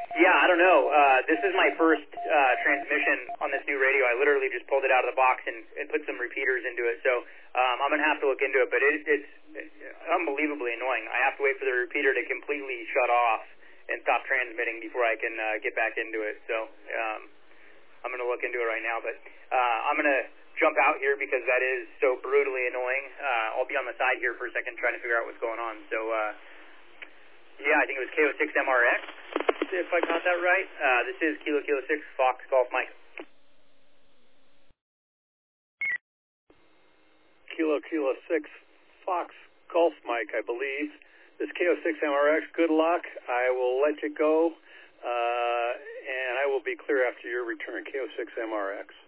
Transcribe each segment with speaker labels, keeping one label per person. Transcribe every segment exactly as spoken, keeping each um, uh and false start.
Speaker 1: Yeah, I don't know. Uh, this is my first uh, transmission on this new radio. I literally just pulled it out of the box and, and put some repeaters into it. So um, I'm going to have to look into it, but it, it's, it's unbelievably annoying. I have to wait for the repeater to completely shut off and stop transmitting before I can uh, get back into it. So um, I'm going to look into it right now. But uh, I'm going to jump out here because that is so brutally annoying. Uh, I'll be on the side here for a second trying to figure out what's going on. So, uh, yeah, I think it was K O six M R X. If I got that right. Uh, this is Kilo Kilo six, Fox Golf Mike.
Speaker 2: Kilo Kilo six, Fox Golf Mike, I believe. This is K O six M R X. Good luck. I will let you go, uh, and I will be clear after your return. K O six M R X.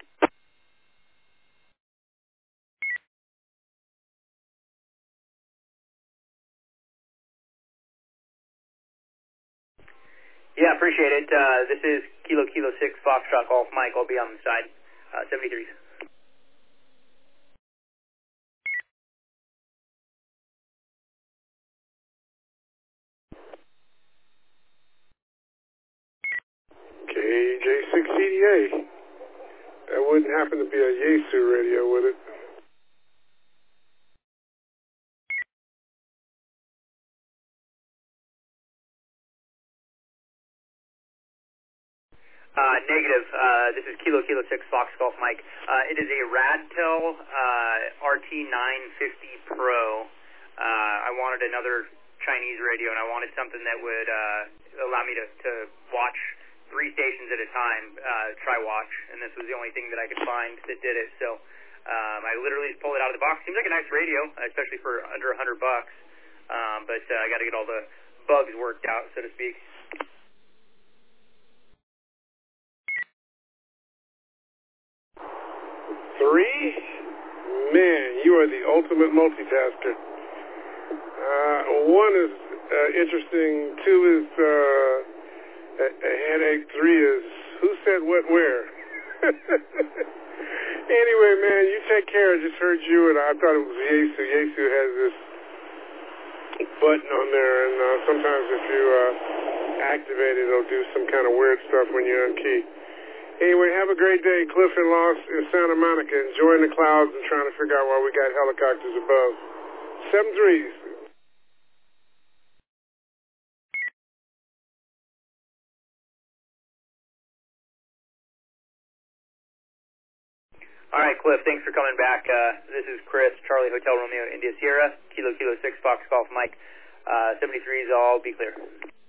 Speaker 1: Yeah, appreciate it. Uh, this is Kilo Kilo six, Foxtrot Golf Mike. I'll be on the side. Uh, seventy-three.
Speaker 3: K J six C D A. That wouldn't happen to be a Yaesu radio, would it?
Speaker 1: Uh, negative. Uh, this is Kilo Kilo six, Fox Golf Mike. Uh, it is a Radtel uh, R T nine fifty Pro. Uh, I wanted another Chinese radio, and I wanted something that would uh, allow me to, to watch three stations at a time, uh, try watch, and this was the only thing that I could find that did it. So um, I literally just pulled it out of the box. Seems like a nice radio, especially for under a hundred bucks. Um, but uh, I got to get all the bugs worked out, so to speak.
Speaker 3: Three? Man, you are the ultimate multitasker. Uh, one is uh, interesting. Two is uh, a, a headache. Three is who said what where? Anyway, man, you take care. I just heard you, and I thought it was Yaesu. Yaesu has this button on there, and uh, sometimes if you uh, activate it, it'll do some kind of weird stuff when you're on key. Anyway, have a great day, Cliff and Lost in Santa Monica, enjoying the clouds and trying to figure out why we got helicopters above. Seven threes.
Speaker 1: All right, Cliff, thanks for coming back. Uh, this is Chris, Charlie Hotel Romeo, India Sierra, Kilo Kilo six, Fox Golf Mike. Uh, seventy-threes, all be clear.